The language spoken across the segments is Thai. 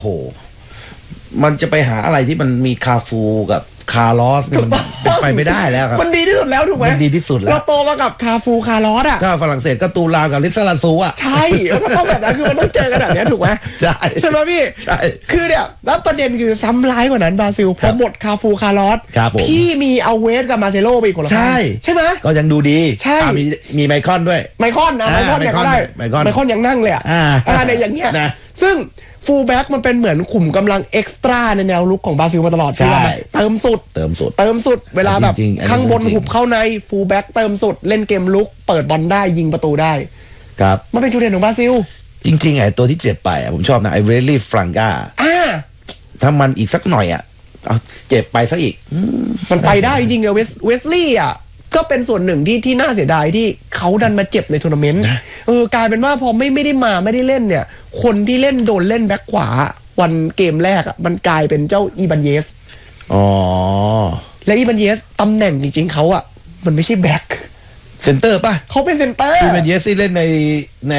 โหมันจะไปหาอะไรที่มันมีคาฟูกับคาร์ลอสมันเป็นไปไม่ได้แล้วครับมันดีที่สุดแล้วถูกไหมมันดีที่สุดแล้วเราโตมากับคาฟูคาร์ลอสอ่ะก็ฝรั่งเศสก็ตูลากับลิซาลาซูอ่ะใช่มันต้องแบบนั้นคือมันต้องเจอกันแบบนี้ถูกไหมใช่ไหมพี่ใช่คือเนี่ยแล้วประเด็นคือซ้ำร้ายกว่านั้นบราซิลพอหมดคาฟูคาร์ลอสพี่มีเอาเวสกับมาเซโลไปอีกคนละใช่ไหมก็ยังดูดีใช่มีไมคอนด้วยไมคอนยังได้ไมคอนยังนั่งเลยในอย่างเงี้ยซึ่งฟูลแบ็กมันเป็นเหมือนขุมกำลังเอ็กซ์ตร้าในแนวลุกของบราซิลมาตลอดใช่ไหมเติมสุดเวลาแบบข้างบนหุบเข้าในฟูลแบ็กเติมสุดเล่นเกมลุกเปิดบอลได้ยิงประตูได้ครับมันเป็นจุดเด่นของบราซิลจริงๆไอ้ตัวที่เจ็บไปผมชอบนะไอ้เวลลี่ฟรังกาถ้ามันอีกสักหน่อยเอาเจ็บไปสักอีกมันไปได้จริงๆเวสลี่ก็เป็นส่วนหนึ่งที่น่าเสียดายที่เขาดันมาเจ็บในทัวร์นาเมนต์กลายเป็นว่าพอไม่ได้เล่นเนี่ยคนที่เล่นโดนเล่นแบ็คขวาวันเกมแรกมันกลายเป็นเจ้าอีบันเยสและอีบันเยสตำแหน่งจริงๆเขามันไม่ใช่แบ็คเซนเตอร์ป่ะเขาเป็นเซนเตอร์อีบันเยสที่เล่นใน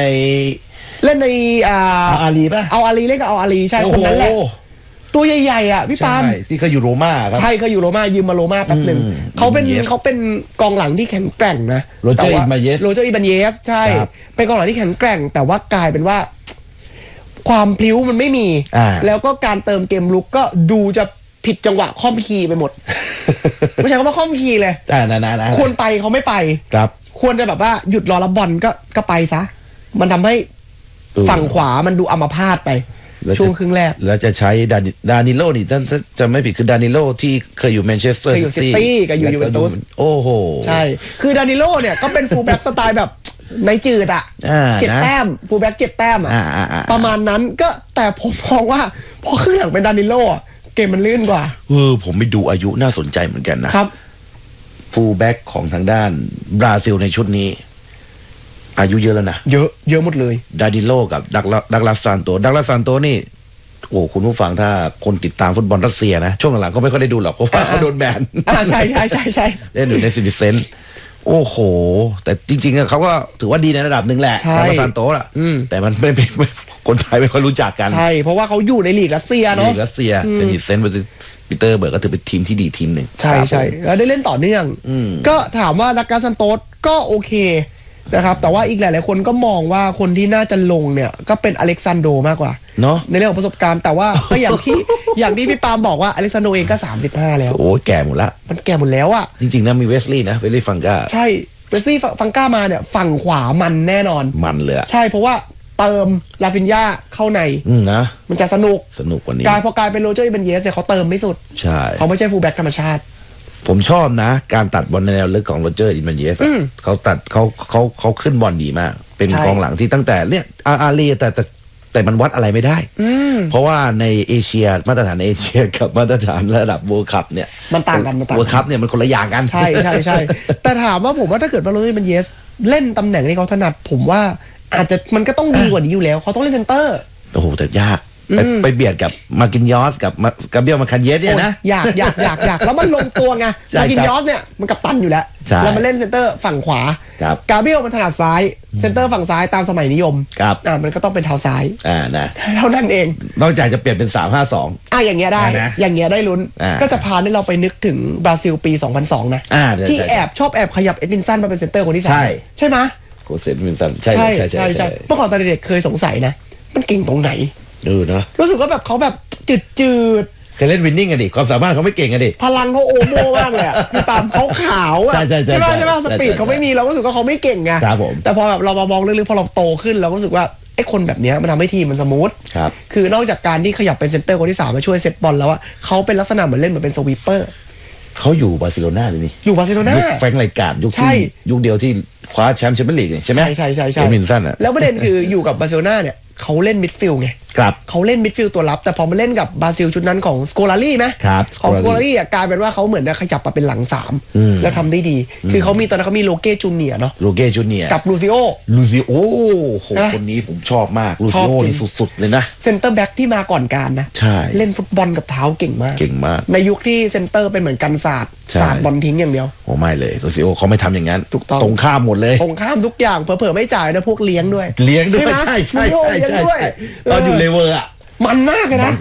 อาลีป่ะเอาอาลีเล่นกับเอาอาลีใช่คนนั้นแหละตัวใหญ่ๆพี่ปาล์มที่เคยอยู่โรม่าครับใช่เคยอยู่โรม่ายืมมาโรม่าแป๊บหนึ่งเขาเป็นกองหลังที่แข็งแกร่งนะโรเจอร์อีบันเยสใช่เป็นกองหลังที่แข็งแกร่งแต่ว่ากลายเป็นว่าความพลิ้วมันไม่มีแล้วก็การเติมเกมลุกก็ดูจะผิดจังหวะค่อมคีย์ไปหมดไม่ใช่คำว่าค่อมคีย์เลยควรไปเขาไม่ไปครับควรจะแบบว่าหยุดรอรับบอลก็ไปซะมันทำให้ฝั่งขวามันดูอัมพาตไปช่วงครึ่งแรกแล้วจะใช้ดานิโลนี่ท่านจะไม่ผิดคือดานิโลที่เคยอยู่แมนเชสเตอร์ซิตี้กับอยู่ยูเวนตุสโอ้โหใช่คือดานิโลเนี่ยก็เป็นฟูลแบ็กสไตล์แบบในจืด7 แต้มฟูลแบ็ก7 แต้มประมาณนั้นก็แต่ผมมองว่าพอครึ่งหลังเป็นดานิโลเกมมันลื่นกว่าผมไปดูอายุน่าสนใจเหมือนกันนะครับฟูลแบ็กของทางด้านบราซิลในชุดนี้อายุเยอะแล้วนะเยอะหมดเลยดาดิโลกับดักลาสซานโตนี่คุณผู้ฟังถ้าคนติดตามฟุตบอลรัสเซียนะช่วงหลังเขาไม่ค่อยได้ดูหรอกเพราะว่าเขาโดนแบนใช่เล่นอยู่ในซิติเซนโอ้โหแต่จริงๆเขาก็ถือว่าดีในระดับหนึ่งแหละดักลาสซานโตล่ะแต่มันไม่คนไทยไม่ค่อยรู้จักกันใช่เพราะว่าเขาอยู่ในลีกรัสเซียเนาะลีกรัสเซียซิติเซนปีเตอร์เบิร์กก็ถือเป็นทีมที่ดีทีมหนึ่งใช่แล้วได้เล่นต่อเนื่องก็ถามว่าดักลาสซานโตก็โอเคนะครับแต่ว่าอีกหลายๆคนก็มองว่าคนที่น่าจะลงเนี่ยก็เป็นอเล็กซานโดมากกว่าเนาะในเรื่องของประสบการณ์แต่ว่าก็อย่างที่พี่ปาล์มบอกว่าอเล็กซานโดเองก็35แล้วโอ้แก่หมดละมันแก่หมดแล้วจริงๆนะมีเวสลีย์นะเวสลีย์ฟังก้าใช่เวสลีย์ฟังก้ามาเนี่ยฝั่งขวามันแน่นอนมันเลยใช่เพราะว่าเติมลาฟินยาเข้าในนะมันจะสนุกกว่านี้พอกลายเป็นโรเจอร์อิบันเยสเนี่ยเขาเติมไม่สุดใช่เขาไม่ใช่ฟูลแบ็กธรรมชาติผมชอบนะการตัดบอลในแนวลึกของโรเจอร์อิบันเยสเขาตัดเขาขึ้นบอลดีมากเป็นกองหลังที่ตั้งแต่เนี่ยอาลีแต่มันวัดอะไรไม่ได้เพราะว่าในเอเชียมาตรฐานเอเชียกับมาตรฐานระดับเวิลด์คัพเนี่ยมันต่างกันเวิลด์คัพเนี่ยมันคนละอย่างกันใช่แต่ถามว่าผมว่าถ้าเกิดว่าโรเจอร์อิบันเยสเล่นตำแหน่งที่เขาถนัดผมว่าอาจจะมันก็ต้องดีกว่านี้อยู่แล้วเขาต้องเล่นเซนเตอร์โอ้โหแต่ยากไปเบียดกับมากินยอสกับเบียลมาคันเยสเนี่ยนะอยากแล้วมันลงตัวไงมากินยอสเนี่ยมันกับตันอยู่แล้วแล้วมันเล่นเซนเตอร์ฝั่งขวากาเบียลมันถนัดซ้ายเซนเตอร์ฝั่งซ้ายตามสมัยนิยมมันก็ต้องเป็นเท้าซ้ายนะเท่านั้นเองนอกจากจะเปลี่ยนเป็น3-5-2 อย่างเงี้ยได้อย่างเงี้ยได้ลุ้นก็จะพาให้เราไปนึกถึงบราซิลปี2002นะที่ชอบแอบขยับเอ็ดวินสันมาเป็นเซนเตอร์คนที่3ใช่ไหมโคเซนวินสันใช่เมื่อก่อนตอนเด็กเคยสงสัยนะมันเก่งตรงไหนนะรู้สึกว่าแบบเขาแบบจืดเคยเล่นวินนิ่งกันดิความสามารถเขาไม่เก่งกันดิพลังเขาโอโม่มากเลยพี่ปามเขาขาวใช่ป่ะสปีดเขาไม่มีเราก็รู้สึกว่าเขาไม่เก่งไงแต่พอแบบเรามามองลึกๆพอเราโตขึ้นเราก็รู้สึกว่าไอ้คนแบบนี้มันทำให้ทีมมันสมูทคือนอกจากการที่ขยับเป็นเซนเตอร์คนที่3มาช่วยเซตบอลแล้วเขาเป็นลักษณะเหมือนเล่นเหมือนเป็นสวีปเปอร์เขาอยู่บาร์เซโลนาเลยนี่อยู่บาร์เซโลนาแฟรงค์ไรการยุคเดียวที่คว้าแชมป์แชมเปี้ยนลีกใช่ไหมใช่มินสันแล้วประเด็นคืออยู่กับบาร์เซโลนาเนี่ยเขาเล่นมิดฟิลด์ไงเขาเล่นมิดฟิลด์ตัวรับแต่พอมาเล่นกับบราซิลชุดนั้นของสโกลารี่ไหมของสโกลารี่กลายเป็นว่าเขาเหมือนขยับมาเป็นหลัง3แล้วทำได้ดีคือเขามีตอนนั้นเขามีโลเก้จูเนียเนาะโลเก้จูเนียกับลูซิโอคนนี้ผมชอบมากลูซิโอนี่สุดๆเลยนะเซนเตอร์แบ็กที่มาก่อนการนะใช่เล่นฟุตบอลกับเท้าเก่งมากในยุคที่เซนเตอร์เป็นเหมือนกันศาสตร์บอลทิ้งอย่างเดียวโอ้ไม่เลยลูซิโอเขาไม่ทำอย่างนั้นถูกต้องตรงข้ามหมดเลยตรงข้ามทุกอย่างเผลอๆไม่จ่ายนะพวกเลี้ยงด้วยใช่ตอนอยู่เลเวอร์มันมากเลยนะ